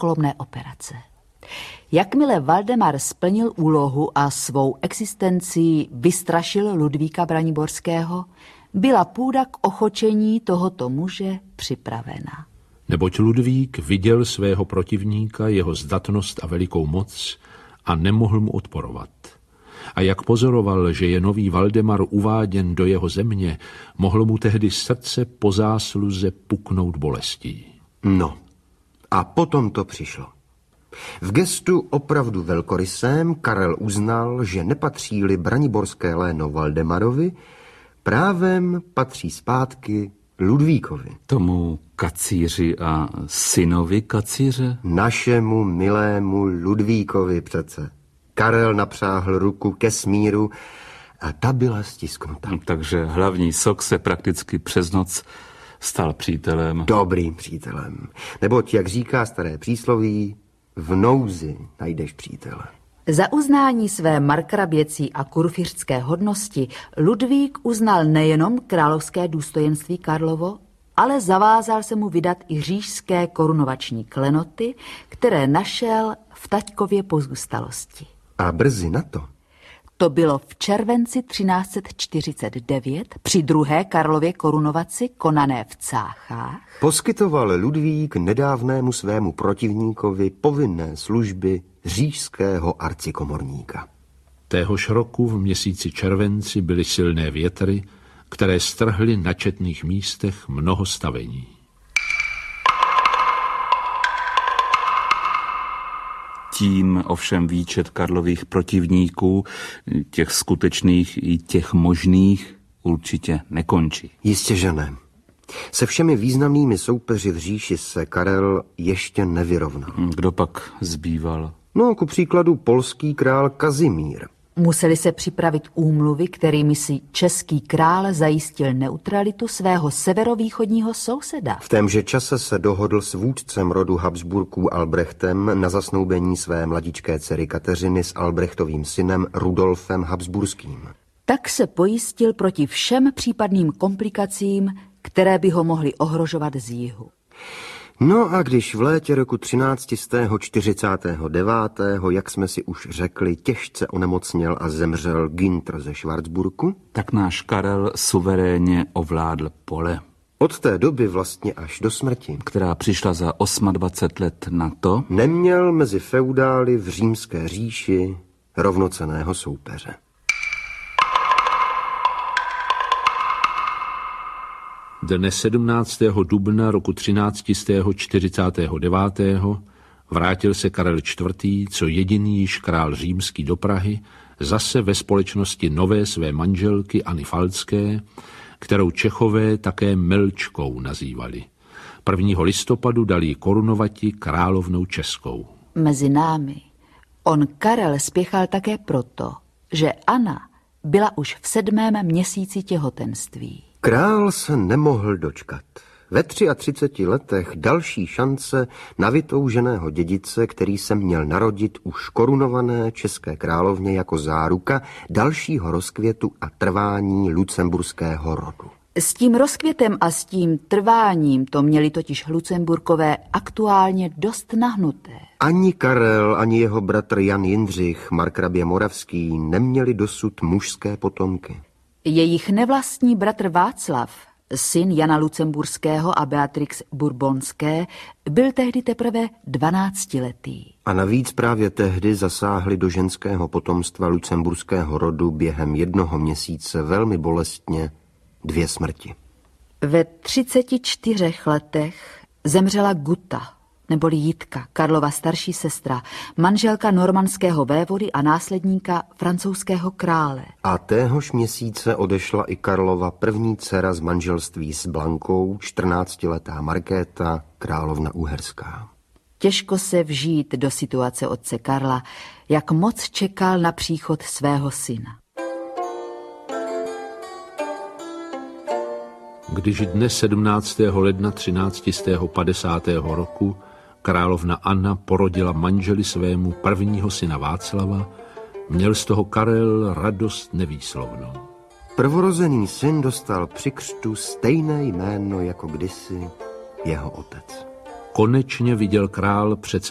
vratkolomné operace. Jakmile Valdemar splnil úlohu a svou existencí vystrašil Ludvíka Braniborského, byla půda k ochočení tohoto muže připravena. Neboť Ludvík viděl svého protivníka, jeho zdatnost a velikou moc a nemohl mu odporovat. A jak pozoroval, že je nový Valdemar uváděn do jeho země, mohlo mu tehdy srdce po zásluze puknout bolestí. No, a potom to přišlo. V gestu opravdu velkorysém Karel uznal, že nepatří-li braniborské léno Valdemarovi, právem patří zpátky Ludvíkovi. Tomu kacíři a synovi kacíře? Našemu milému Ludvíkovi přece. Karel napřáhl ruku ke smíru a ta byla stisknuta. Takže hlavní sok se prakticky přes noc stal přítelem. Dobrým přítelem. Neboť, jak říká staré přísloví, v nouzi najdeš přítele. Za uznání své markraběcí a kurfiřtské hodnosti Ludvík uznal nejenom královské důstojenství Karlovo, ale zavázal se mu vydat i říšské korunovační klenoty, které našel v taťkově pozůstalosti. A brzy na to bylo v červenci 1349 při druhé Karlově korunovaci konané v Cáchách. Poskytoval Ludvík nedávnému svému protivníkovi povinné služby říšského arcikomorníka. Téhož roku v měsíci červenci byly silné větry, které strhly na četných místech mnoho stavení. Tím ovšem výčet Karlových protivníků, těch skutečných i těch možných, určitě nekončí. Jistě, že ne. Se všemi významnými soupeři v říši se Karel ještě nevyrovnal. Kdo pak zbýval? No, ku příkladu polský král Kazimír. Museli se připravit úmluvy, kterými si český král zajistil neutralitu svého severovýchodního souseda. V témže čase se dohodl s vůdcem rodu Habsburků Albrechtem na zasnoubení své mladičké dcery Kateřiny s Albrechtovým synem Rudolfem Habsburským. Tak se pojistil proti všem případným komplikacím, které by ho mohly ohrožovat z jihu. No a když v létě roku 1349, jak jsme si už řekli, těžce onemocněl a zemřel Günther ze Schwarzburku, tak náš Karel suverénně ovládl pole. Od té doby vlastně až do smrti, která přišla za 28 let na to, neměl mezi feudály v římské říši rovnocenného soupeře. Dne 17. dubna roku 1349 vrátil se Karel IV., co jediný již král římský do Prahy, zase ve společnosti nové své manželky Anny Falcké, kterou Čechové také Melčkou nazývali. 1. listopadu dali ji korunovati královnou českou. Mezi námi on Karel spěchal také proto, že Anna byla už v 7. měsíci těhotenství. Král se nemohl dočkat. Ve 33 letech další šance na vytouženého dědice, který se měl narodit už korunované české královně jako záruka dalšího rozkvětu a trvání lucemburského rodu. S tím rozkvětem a s tím trváním to měli totiž Lucemburkové aktuálně dost nahnuté. Ani Karel, ani jeho bratr Jan Jindřich, markrabě moravský, neměli dosud mužské potomky. Jejich nevlastní bratr Václav, syn Jana Lucemburského a Beatrix Bourbonské, byl tehdy teprve 12letý. A navíc právě tehdy zasáhli do ženského potomstva lucemburského rodu během 1 měsíce velmi bolestně 2 smrti. Ve 34 letech zemřela Guta, neboli Jitka, Karlova starší sestra, manželka normandského vévody a následníka francouzského krále. A téhož měsíce odešla i Karlova první dcera z manželství s Blankou, 14letá Markéta, královna uherská. Těžko se vžít do situace otce Karla, jak moc čekal na příchod svého syna. Když dne 17. ledna 1350. roku královna Anna porodila manželi svému prvního syna Václava, měl z toho Karel radost nevýslovnou. Prvorozený syn dostal při křtu stejné jméno jako kdysi jeho otec. Konečně viděl král přece